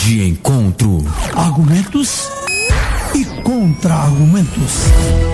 de encontro. Argumentos e contra-argumentos.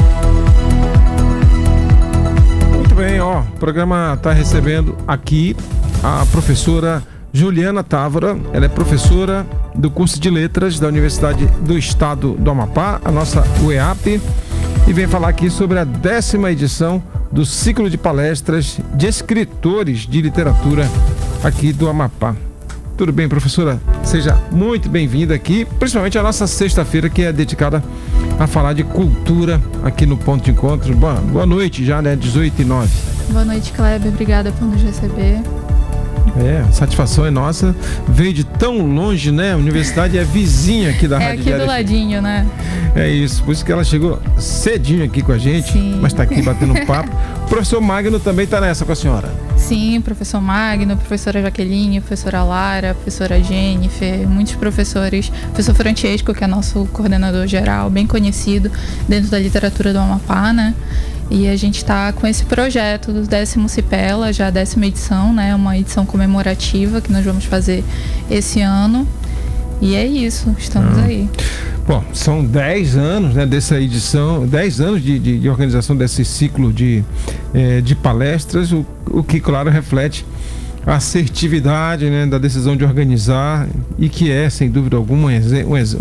Muito bem, o programa está recebendo aqui a professora Juliana Távora. Ela é professora do curso de Letras da Universidade do Estado do Amapá, a nossa UEAP, e vem falar aqui sobre a 10ª edição do ciclo de palestras de escritores de literatura aqui do Amapá. Tudo bem, professora? Seja muito bem-vinda aqui, principalmente a nossa sexta-feira, que é dedicada a falar de cultura aqui no Ponto de Encontro. Boa noite já, né? 18h09. Boa noite, Kleber. Obrigada por nos receber. A satisfação é nossa. Veio de tão longe, né? A universidade é vizinha aqui da Rádio aqui Diário do ladinho, né? É isso, por isso que ela chegou cedinho aqui com a gente. Sim. Mas está aqui batendo um papo. O professor Magno também está nessa com a senhora. Sim, professor Magno, professora Jaqueline, professora Lara, professora Jennifer, muitos professores. Professor Francesco, que é nosso coordenador geral, bem conhecido dentro da literatura do Amapá, né? E a gente está com esse projeto do 10º Cipela, já a 10ª edição, né? Uma edição comemorativa que nós vamos fazer esse ano. E é isso, estamos aí. Bom, são 10 anos, né, dessa edição, 10 anos de organização desse ciclo de palestras, o que, claro, reflete a assertividade, né, da decisão de organizar, e que é, sem dúvida alguma,